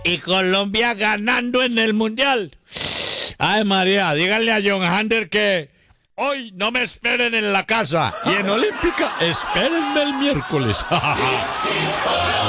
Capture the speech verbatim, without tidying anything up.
y Colombia ganando en el Mundial. Ay, María, díganle a John Hander que hoy no me esperen en la casa y en Olímpica espérenme el miércoles.